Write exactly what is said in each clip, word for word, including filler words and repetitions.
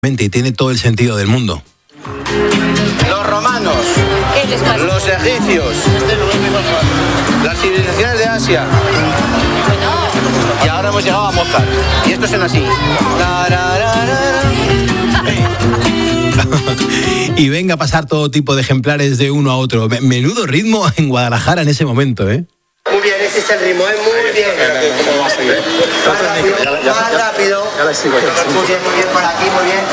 Y tiene todo el sentido del mundo. Los romanos, los egipcios, las civilizaciones de Asia. Y ahora hemos llegado a Mozart. Y esto suena así. Y venga a pasar todo tipo de ejemplares de uno a otro. Menudo ritmo en Guadalajara en ese momento, ¿eh? Muy bien, ese es el ritmo, ¿eh? Muy bien. ¿Cómo va a seguir? Más rápido, más rápido. Muy bien, muy bien, por aquí, muy bien.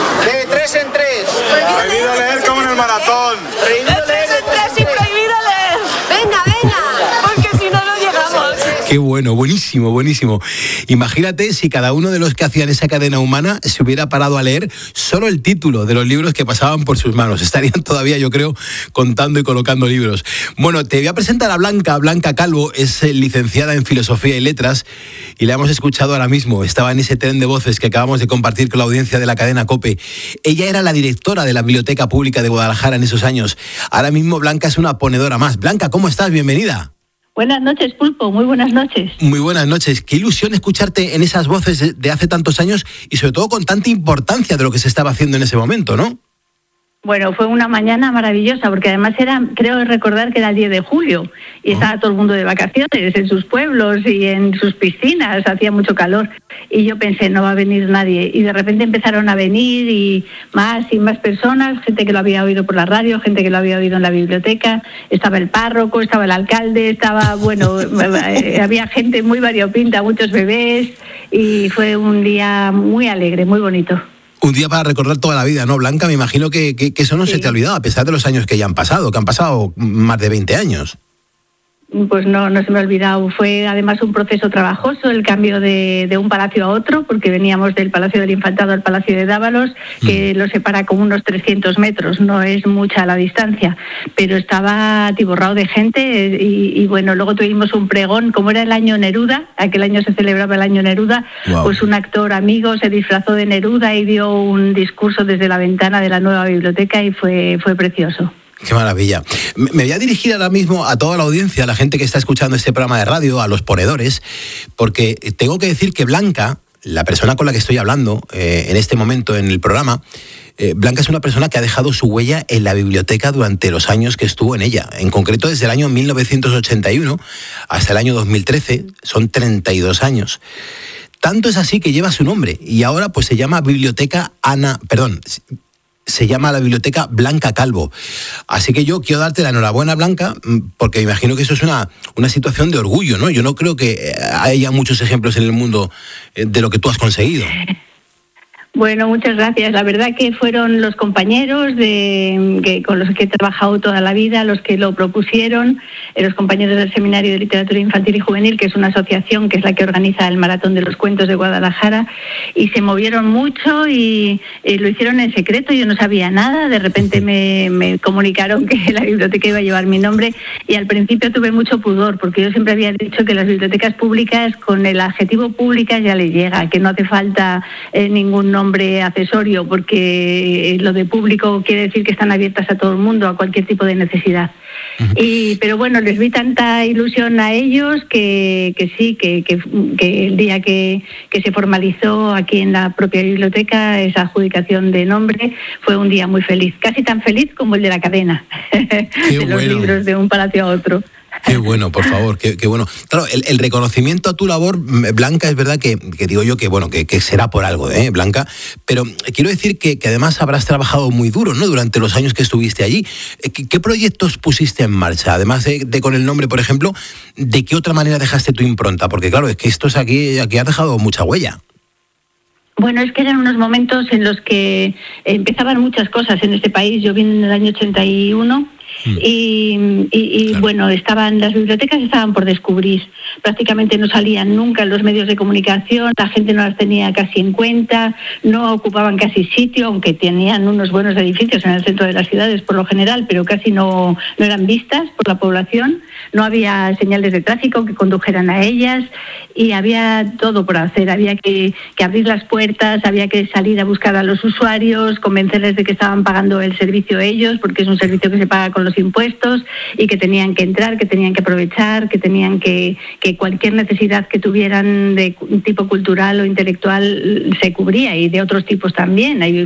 De tres en tres. Prohibido leer como en el maratón. Prohibido leer de tres en tres. Prohibido leer. Venga, venga, porque si no, no llegamos. Qué bueno, buenísimo, buenísimo. Imagínate si cada uno de los que hacían esa cadena humana se hubiera parado a leer solo el título de los libros que pasaban por sus manos. Estarían todavía, yo creo, contando y colocando libros. Bueno, te voy a presentar a Blanca. Blanca Calvo es licenciada en Filosofía y Letras y la hemos escuchado ahora mismo. Estaba en ese tren de voces que acabamos de compartir con la audiencia de la cadena COPE. Ella era la directora de la Biblioteca Pública de Guadalajara en esos años. Ahora mismo Blanca es una ponedora más. Blanca, ¿cómo estás? Bienvenida. Buenas noches, Pulpo, muy buenas noches. Muy buenas noches. Qué ilusión escucharte en esas voces de hace tantos años y sobre todo con tanta importancia de lo que se estaba haciendo en ese momento, ¿no? Bueno, fue una mañana maravillosa, porque además era, creo recordar que era el diez de julio y oh. estaba todo el mundo de vacaciones en sus pueblos y en sus piscinas, hacía mucho calor y yo pensé, no va a venir nadie, y de repente empezaron a venir y más y más personas, gente que lo había oído por la radio, gente que lo había oído en la biblioteca, estaba el párroco, estaba el alcalde, estaba, bueno, había gente muy variopinta, muchos bebés, y fue un día muy alegre, muy bonito. Un día para recordar toda la vida, ¿no, Blanca? Me imagino que, que, que eso no sí. se te ha olvidado, a pesar de los años que ya han pasado, que han pasado más de veinte años. Pues no, no se me ha olvidado. Fue además un proceso trabajoso el cambio de, de un palacio a otro, porque veníamos del Palacio del Infantado al Palacio de Dávalos, que mm. lo separa como unos trescientos metros, no es mucha la distancia, pero estaba atiborrado de gente y, y bueno, luego tuvimos un pregón, como era el año Neruda, aquel año se celebraba el año Neruda, wow. pues un actor amigo se disfrazó de Neruda y dio un discurso desde la ventana de la nueva biblioteca y fue, fue precioso. Qué maravilla. Me voy a dirigir ahora mismo a toda la audiencia, a la gente que está escuchando este programa de radio, a los ponedores, porque tengo que decir que Blanca, la persona con la que estoy hablando eh, en este momento en el programa, eh, Blanca es una persona que ha dejado su huella en la biblioteca durante los años que estuvo en ella. En concreto, desde el año mil novecientos ochenta y uno hasta el año dos mil trece, son treinta y dos años. Tanto es así que lleva su nombre y ahora pues se llama Biblioteca Ana, perdón, se llama la Biblioteca Blanca Calvo. Así que yo quiero darte la enhorabuena, Blanca, porque me imagino que eso es una, una situación de orgullo, ¿no? Yo no creo que haya muchos ejemplos en el mundo de lo que tú has conseguido. Bueno, muchas gracias. La verdad que fueron los compañeros de, que, con los que he trabajado toda la vida, los que lo propusieron, eh, los compañeros del Seminario de Literatura Infantil y Juvenil, que es una asociación que es la que organiza el Maratón de los Cuentos de Guadalajara, y se movieron mucho y eh, lo hicieron en secreto. Yo no sabía nada, de repente me, me comunicaron que la biblioteca iba a llevar mi nombre y al principio tuve mucho pudor, porque yo siempre había dicho que las bibliotecas públicas, con el adjetivo públicas ya le llega, que no hace falta eh, ningún nombre nombre accesorio, porque lo de público quiere decir que están abiertas a todo el mundo, a cualquier tipo de necesidad. Uh-huh. Y, pero bueno, les vi tanta ilusión a ellos que, que sí, que, que, que el día que, que se formalizó aquí en la propia biblioteca esa adjudicación de nombre, fue un día muy feliz, casi tan feliz como el de la cadena, de bueno. los libros de un palacio a otro. Qué bueno, por favor, qué, qué bueno. Claro, el, el reconocimiento a tu labor, Blanca, es verdad que, que digo yo que bueno, que, que será por algo, ¿eh, Blanca? Pero quiero decir que, que además habrás trabajado muy duro, ¿no? Durante los años que estuviste allí. ¿Qué, qué proyectos pusiste en marcha? Además de, de con el nombre, por ejemplo, ¿de qué otra manera dejaste tu impronta? Porque claro, es que esto es aquí, aquí has dejado mucha huella. Bueno, es que eran unos momentos en los que empezaban muchas cosas en este país. Yo vine en el año ochenta y uno y, y, y claro. bueno, estaban las bibliotecas estaban por descubrir. Prácticamente no salían nunca en los medios de comunicación, la gente no las tenía casi en cuenta, no ocupaban casi sitio, aunque tenían unos buenos edificios en el centro de las ciudades por lo general, pero casi no, no eran vistas por la población. No había señales de tráfico que condujeran a ellas y había todo por hacer. Había que, que abrir las puertas, había que salir a buscar a los usuarios, convencerles de que estaban pagando el servicio ellos, porque es un servicio que se paga con los los impuestos y que tenían que entrar, que tenían que aprovechar, que tenían que, que cualquier necesidad que tuvieran de tipo cultural o intelectual se cubría, y de otros tipos también. Hay